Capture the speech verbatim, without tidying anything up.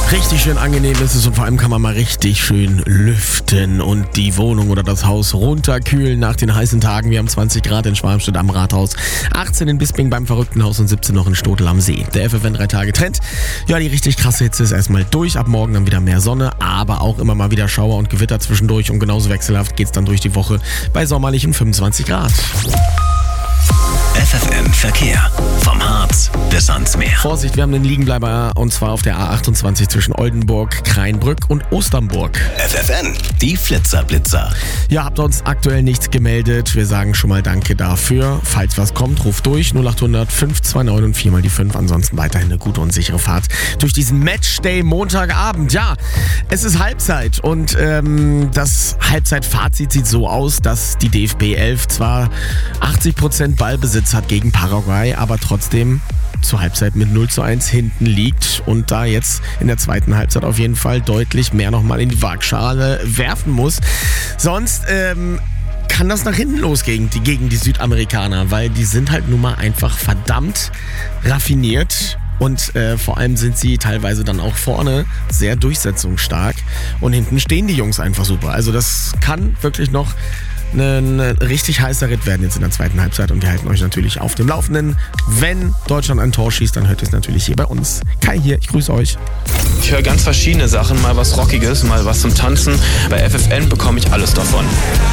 Richtig schön angenehm ist es und vor allem kann man mal richtig schön lüften und die Wohnung oder das Haus runterkühlen nach den heißen Tagen. Wir haben zwanzig Grad in Schwalmstedt am Rathaus, achtzehn in Bisping beim Verrücktenhaus und siebzehn noch in Stotel am See. Der F F N drei Tage Trend. Ja, die richtig krasse Hitze ist erstmal durch. Ab morgen dann wieder mehr Sonne, aber auch immer mal wieder Schauer und Gewitter zwischendurch und genauso wechselhaft geht's dann durch die Woche bei sommerlichen fünfundzwanzig Grad. F F N Verkehr. Vom Harz bis ans Meer. Vorsicht, wir haben einen Liegenbleiber und zwar auf der A achtundzwanzig zwischen Oldenburg, Kreinbrück und Osternburg. F F N, die Flitzerblitzer. Ja, habt uns aktuell nichts gemeldet. Wir sagen schon mal Danke dafür. Falls was kommt, ruft durch null achthundert fünf zwei neun und vier mal die fünf. Ansonsten weiterhin eine gute und sichere Fahrt durch diesen Matchday Montagabend. Ja, es ist Halbzeit und ähm, das Halbzeitfazit sieht so aus, dass die D F B elf zwar achtzig Prozent Ballbesitz hat gegen Paraguay, aber trotzdem zur Halbzeit mit null zu eins hinten liegt und da jetzt in der zweiten Halbzeit auf jeden Fall deutlich mehr nochmal in die Waagschale werfen muss. Sonst ähm, kann das nach hinten losgehen die, gegen die Südamerikaner, weil die sind halt nun mal einfach verdammt raffiniert. Und äh, vor allem sind sie teilweise dann auch vorne sehr durchsetzungsstark und hinten stehen die Jungs einfach super. Also das kann wirklich noch ein richtig heißer Ritt werden jetzt in der zweiten Halbzeit und wir halten euch natürlich auf dem Laufenden. Wenn Deutschland ein Tor schießt, dann hört ihr es natürlich hier bei uns. Kai hier, ich grüße euch. Ich höre ganz verschiedene Sachen, mal was Rockiges, mal was zum Tanzen. Bei F F N bekomme ich alles davon.